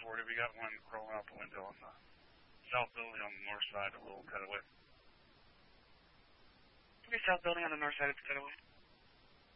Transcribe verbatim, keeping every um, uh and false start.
for it. We got one crawling out the window on the south building on the north side, a little cutaway. Okay, south building on the north side of the cutaway.